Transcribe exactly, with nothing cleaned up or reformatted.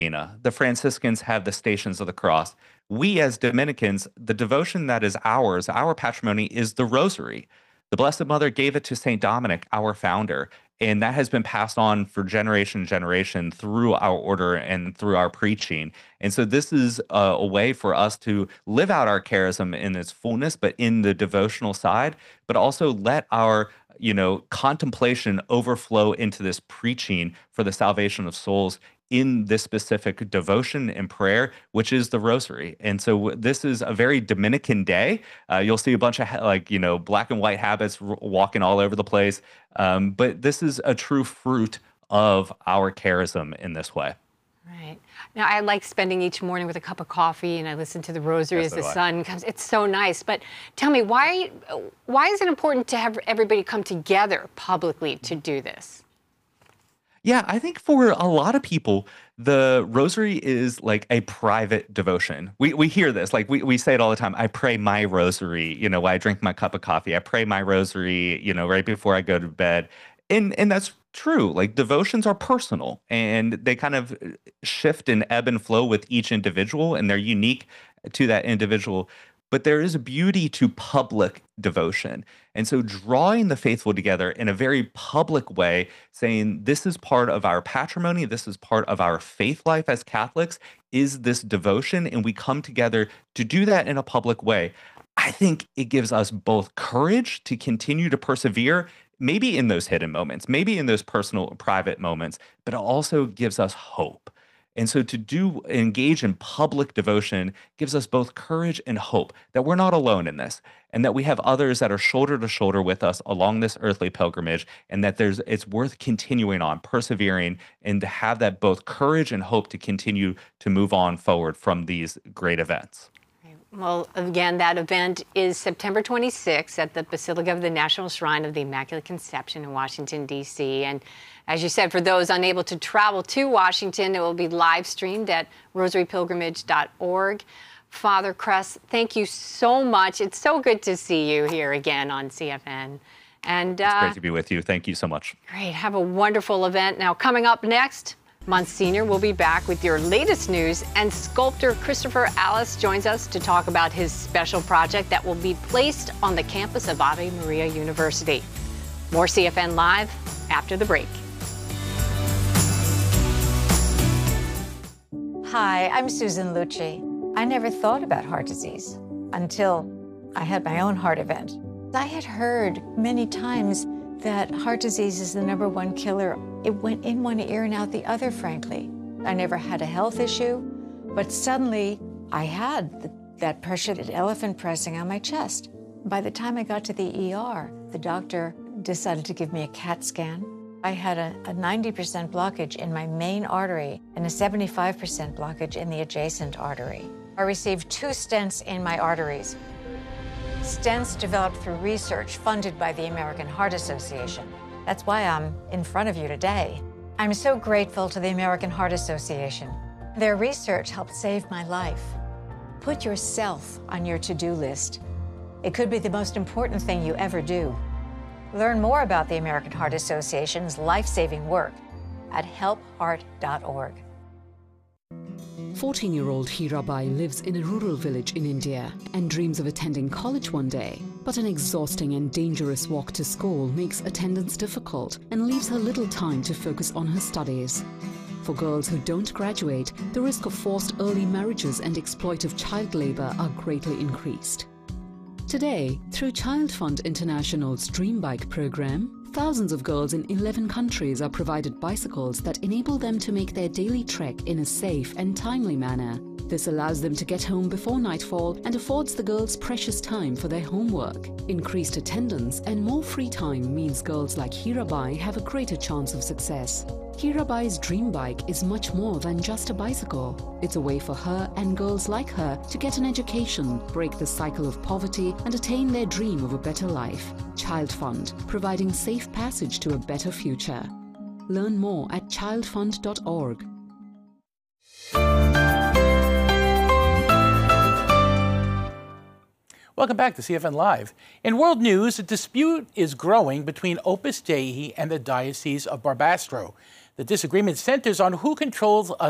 The Franciscans have the Stations of the Cross. We as Dominicans, the devotion that is ours, our patrimony, is the Rosary. The Blessed Mother gave it to Saint Dominic, our founder, and that has been passed on for generation to generation through our order and through our preaching. And so this is a, a way for us to live out our charism in its fullness, but in the devotional side, but also let our you know, contemplation overflow into this preaching for the salvation of souls in this specific devotion and prayer, which is the Rosary. And so this is a very Dominican day. Uh, you'll see a bunch of ha- like, you know, black and white habits r- walking all over the place. Um, but this is a true fruit of our charism in this way. Right. Now, I like spending each morning with a cup of coffee, and I listen to the Rosary Yes, as the so do I. sun comes. It's so nice. But tell me, why why is it important to have everybody come together publicly to do this? Yeah, I think for a lot of people, the Rosary is like a private devotion. We we hear this, like we, we say it all the time. I pray my Rosary, you know, while I drink my cup of coffee. I pray my Rosary, you know, right before I go to bed. And and that's true. Like devotions are personal and they kind of shift and ebb and flow with each individual and they're unique to that individual. But there is a beauty to public devotion. And so drawing the faithful together in a very public way, saying this is part of our patrimony, this is part of our faith life as Catholics, is this devotion, and we come together to do that in a public way. I think it gives us both courage to continue to persevere, maybe in those hidden moments, maybe in those personal, private moments, but it also gives us hope. And so to do engage in public devotion gives us both courage and hope that we're not alone in this and that we have others that are shoulder to shoulder with us along this earthly pilgrimage and that there's it's worth continuing on, persevering, and to have that both courage and hope to continue to move on forward from these great events. Well, again, that event is September twenty-sixth at the Basilica of the National Shrine of the Immaculate Conception in Washington, D C And as you said, for those unable to travel to Washington, it will be live streamed at rosary pilgrimage dot org. Father Kress, thank you so much. It's so good to see you here again on C F N. And uh, it's great to be with you. Thank you so much. Great. Have a wonderful event. Now, coming up next, Monsignor will be back with your latest news, and sculptor Christopher Alice joins us to talk about his special project that will be placed on the campus of Ave Maria University. More C F N Live after the break. Hi, I'm Susan Lucci. I never thought about heart disease until I had my own heart event. I had heard many times that heart disease is the number one killer. It went in one ear and out the other, frankly. I never had a health issue, but suddenly I had the, that pressure, that elephant pressing on my chest. By the time I got to the E R, the doctor decided to give me a CAT scan. I had a, a ninety percent blockage in my main artery and a seventy-five percent blockage in the adjacent artery. I received two stents in my arteries. Stents developed through research funded by the American Heart Association. That's why I'm in front of you today. I'm so grateful to the American Heart Association. Their research helped save my life. Put yourself on your to-do list. It could be the most important thing you ever do. Learn more about the American Heart Association's life-saving work at help heart dot org. fourteen-year-old Hirabai lives in a rural village in India and dreams of attending college one day. But an exhausting and dangerous walk to school makes attendance difficult and leaves her little time to focus on her studies. For girls who don't graduate, the risk of forced early marriages and exploitive child labor are greatly increased. Today, through Child Fund International's Dream Bike program, thousands of girls in eleven countries are provided bicycles that enable them to make their daily trek in a safe and timely manner. This allows them to get home before nightfall and affords the girls precious time for their homework. Increased attendance and more free time means girls like Hirabai have a greater chance of success. Hirabai's dream bike is much more than just a bicycle. It's a way for her and girls like her to get an education, break the cycle of poverty, and attain their dream of a better life. Child Fund, providing safe passage to a better future. Learn more at child fund dot org. Welcome back to C F N Live. In world news, a dispute is growing between Opus Dei and the Diocese of Barbastro. The disagreement centers on who controls a